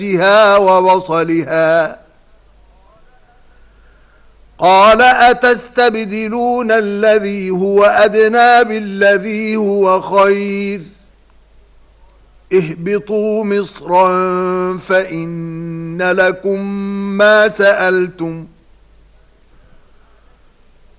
وبصلها. قال أتستبدلون الذي هو أدنى بالذي هو خير اهبطوا مصرا فإن لكم ما سألتم